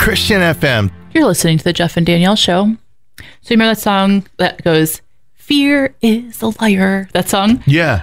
Christian FM. You're listening to the Jeff and Danielle Show. So you remember that song that goes, "Fear is a liar"? That song? Yeah.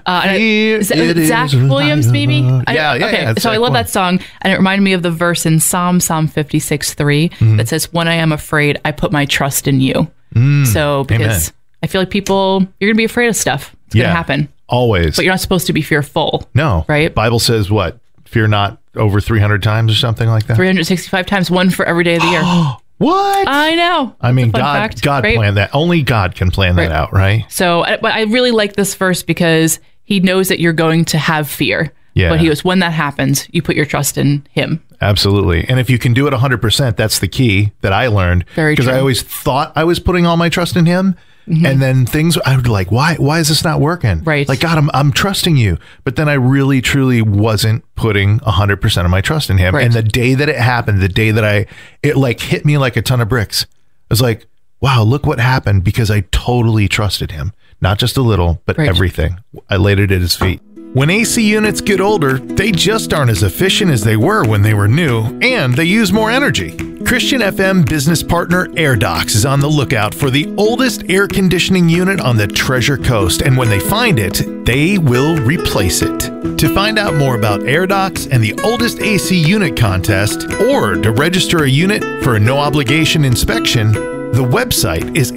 Zach Williams, maybe? Yeah. Okay, so I love that song. And it reminded me of the verse in Psalm 56:3 that says, "When I am afraid, I put my trust in you." So because I feel like you're going to be afraid of stuff. It's going to happen. Always. But you're not supposed to be fearful. No. Right? Bible says what? Fear not over 300 times or something like that? 365 times, one for every day of the year. What? I know. I mean, God right? Planned that. Only God can plan that out, right? So, but I really like this verse because he knows that you're going to have fear. Yeah. But he goes, when that happens, you put your trust in him. Absolutely. And if you can do it 100%, that's the key that I learned. Very true. Because I always thought I was putting all my trust in him. And then I would be like, why is this not working? Right. Like, God, I'm trusting you. But then I really, truly wasn't putting 100% of my trust in him. Right. And the day that it happened, the day that it like hit me like a ton of bricks. I was like, wow, look what happened because I totally trusted him. Not just a little, but everything. I laid it at his feet. When AC units get older, they just aren't as efficient as they were when they were new, and they use more energy. Christian FM business partner AirDocs is on the lookout for the oldest air conditioning unit on the Treasure Coast, and when they find it, they will replace it. To find out more about AirDocs and the oldest AC unit contest, or to register a unit for a no-obligation inspection, the website is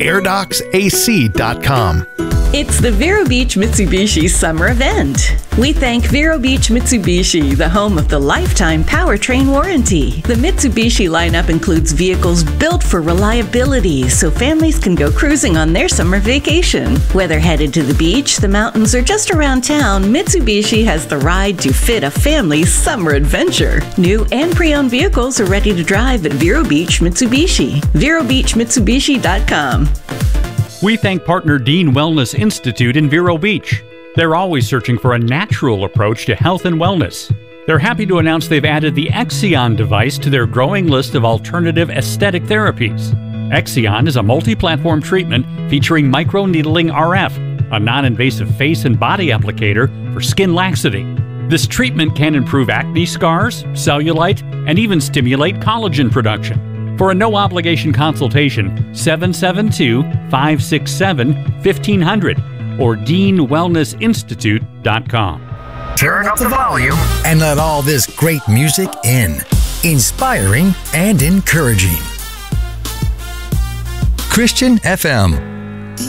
airdocsac.com. It's the Vero Beach Mitsubishi Summer Event. We thank Vero Beach Mitsubishi, the home of the lifetime powertrain warranty. The Mitsubishi lineup includes vehicles built for reliability so families can go cruising on their summer vacation. Whether headed to the beach, the mountains, or just around town, Mitsubishi has the ride to fit a family's summer adventure. New and pre-owned vehicles are ready to drive at Vero Beach Mitsubishi. VeroBeachMitsubishi.com. We thank partner Dean Wellness Institute in Vero Beach. They're always searching for a natural approach to health and wellness. They're happy to announce they've added the Exion device to their growing list of alternative aesthetic therapies. Exion is a multi-platform treatment featuring microneedling RF, a non-invasive face and body applicator for skin laxity. This treatment can improve acne scars, cellulite, and even stimulate collagen production. For a no-obligation consultation, 772-567-1500 or DeanWellnessInstitute.com. Turn up the volume and let all this great music in. Inspiring and encouraging. Christian FM.